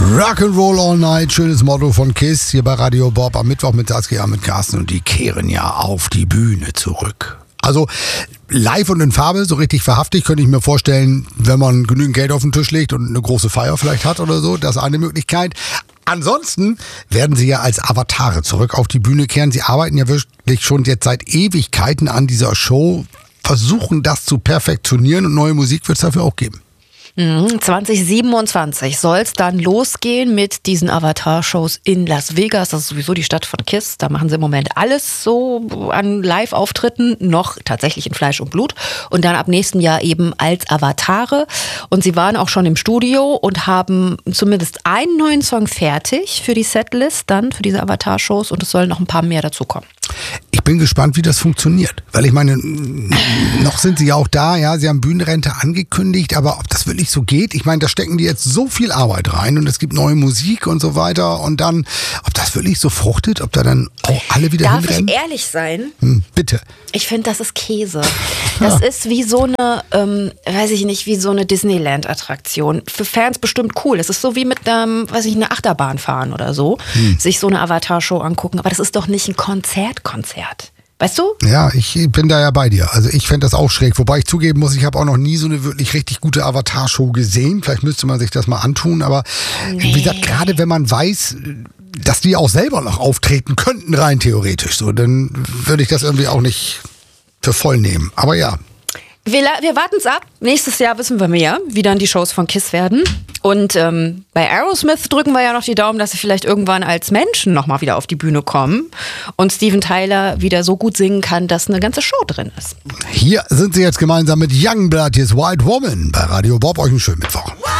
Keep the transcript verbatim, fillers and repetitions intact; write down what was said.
Rock'n'Roll All Night, schönes Motto von Kiss hier bei Radio Bob am Mittwoch mit Saskia, mit Carsten, und die kehren ja auf die Bühne zurück. Also live und in Farbe, so richtig wahrhaftig könnte ich mir vorstellen, wenn man genügend Geld auf den Tisch legt und eine große Feier vielleicht hat oder so, das ist eine Möglichkeit. Ansonsten werden sie ja als Avatare zurück auf die Bühne kehren. Sie arbeiten ja wirklich schon jetzt seit Ewigkeiten an dieser Show, versuchen das zu perfektionieren und neue Musik wird es dafür auch geben. zwanzig siebenundzwanzig soll es dann losgehen mit diesen Avatar-Shows in Las Vegas. Das ist sowieso die Stadt von Kiss. Da machen sie im Moment alles so an Live-Auftritten, noch tatsächlich in Fleisch und Blut. Und dann ab nächstem Jahr eben als Avatare. Und sie waren auch schon im Studio und haben zumindest einen neuen Song fertig für die Setlist, dann für diese Avatar-Shows. Und es sollen noch ein paar mehr dazukommen. Ich bin gespannt, wie das funktioniert. Weil ich meine, noch sind sie ja auch da, ja, sie haben Bühnenrente angekündigt, aber ob das wirklich so geht, ich meine, da stecken die jetzt so viel Arbeit rein und es gibt neue Musik und so weiter und dann, ob das wirklich so fruchtet, ob da dann auch alle wieder Darf hinrennen? ich ehrlich sein? Hm, bitte. Ich finde, das ist Käse. Das ja. ist wie so eine, ähm, weiß ich nicht, wie so eine Disneyland-Attraktion. Für Fans bestimmt cool. Es ist so wie mit einem, weiß ich, einer Achterbahn fahren oder so, hm. sich so eine Avatar-Show angucken. Aber das ist doch nicht ein Konzertkonzert. Weißt du? Ja, ich bin da ja bei dir. Also ich fände das auch schräg. Wobei ich zugeben muss, ich habe auch noch nie so eine wirklich richtig gute Avatar-Show gesehen. Vielleicht müsste man sich das mal antun. Aber nee. wie gesagt, gerade wenn man weiß, dass die auch selber noch auftreten könnten, rein theoretisch, so, dann würde ich das irgendwie auch nicht für voll nehmen. Aber ja. Wir, wir warten es ab. Nächstes Jahr wissen wir mehr, wie dann die Shows von Kiss werden. Und ähm, bei Aerosmith drücken wir ja noch die Daumen, dass sie vielleicht irgendwann als Menschen nochmal wieder auf die Bühne kommen und Steven Tyler wieder so gut singen kann, dass eine ganze Show drin ist. Hier sind sie jetzt gemeinsam mit Youngblood, hier ist White Woman bei Radio Bob. Euch einen schönen Mittwoch.